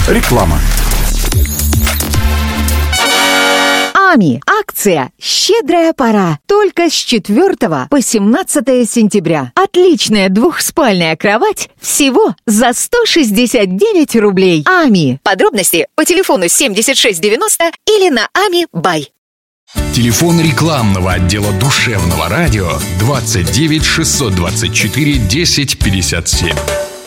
Реклама. АМИ. Акция «Щедрая пора». Только с 4 по 17 сентября. Отличная двухспальная кровать всего за 169 рублей. АМИ. Подробности по телефону 7690 или на АМИ Бай. Телефон рекламного отдела душевного радио 29 624 10 57.